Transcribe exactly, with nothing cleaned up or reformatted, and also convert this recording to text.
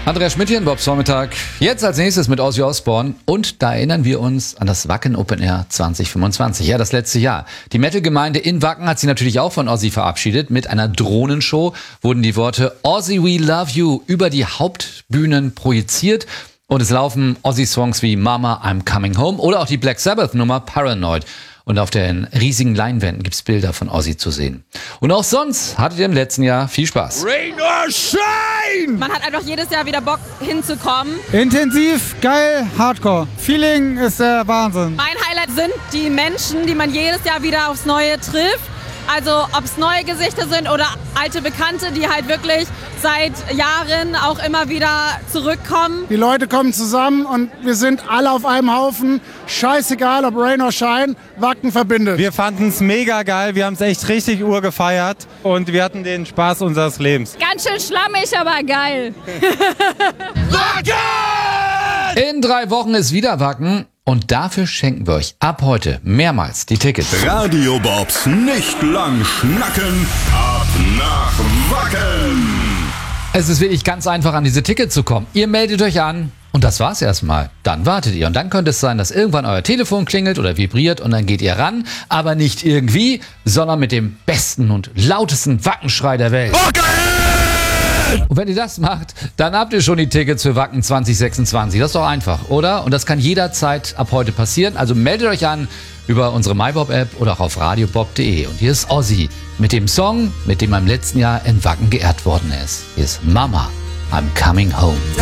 Andreas Schmidt hier in Bobs Vormittag. Jetzt als nächstes mit Ozzy Osbourne. Und da erinnern wir uns an das Wacken Open Air zwanzig fünfundzwanzig. Ja, das letzte Jahr. Die Metal-Gemeinde in Wacken hat sich natürlich auch von Ozzy verabschiedet. Mit einer Drohnenshow wurden die Worte Ozzy, we love you über die Hauptbühnen projiziert. Und es laufen Ozzy-Songs wie Mama, I'm Coming Home oder auch die Black Sabbath-Nummer Paranoid. Und auf den riesigen Leinwänden gibt's Bilder von Ozzy zu sehen. Und auch sonst hattet ihr im letzten Jahr viel Spaß. Rain or shine! Man hat einfach jedes Jahr wieder Bock hinzukommen. Intensiv, geil, Hardcore. Feeling ist der Wahnsinn. Mein Highlight sind die Menschen, die man jedes Jahr wieder aufs Neue trifft. Also ob es neue Gesichter sind oder alte Bekannte, die halt wirklich seit Jahren auch immer wieder zurückkommen. Die Leute kommen zusammen und wir sind alle auf einem Haufen. Scheißegal, ob Rain or Shine, Wacken verbindet. Wir fanden es mega geil, wir haben es echt richtig urgefeiert und wir hatten den Spaß unseres Lebens. Ganz schön schlammig, aber geil. Wacken! In drei Wochen ist wieder Wacken. Und dafür schenken wir euch ab heute mehrmals die Tickets. Radio Bobs nicht lang schnacken, ab nach Wacken! Es ist wirklich ganz einfach, an diese Tickets zu kommen. Ihr meldet euch an und das war's erstmal. Dann wartet ihr und dann könnte es sein, dass irgendwann euer Telefon klingelt oder vibriert und dann geht ihr ran. Aber nicht irgendwie, sondern mit dem besten und lautesten Wackenschrei der Welt. Wacken! Und wenn ihr das macht, dann habt ihr schon die Tickets für Wacken zwanzig sechsundzwanzig. Das ist doch einfach, oder? Und das kann jederzeit ab heute passieren. Also meldet euch an über unsere MyBob-App oder auch auf radiobob punkt de. Und hier ist Ozzy mit dem Song, mit dem er im letzten Jahr in Wacken geehrt worden ist. Hier ist Mama, I'm Coming Home.